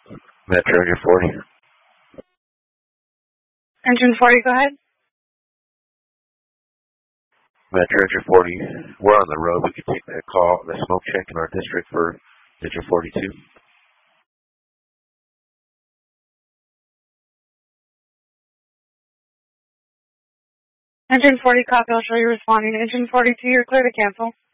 Metro Engine 40. Engine 40, go ahead. Metro Engine 40. We're on the road. We can take that call. The smoke check in our district for Engine 42. Engine 40, copy. I'll show you responding. Engine 42, you're clear to cancel.